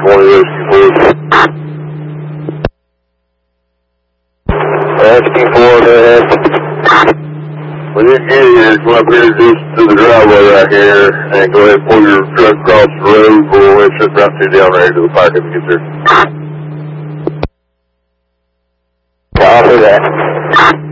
one of those force. Asking for that. When you get here, come up here just to the driveway right here, and go ahead and pull your truck across the road, or it's just right through down there to the park if you get there. Copy that.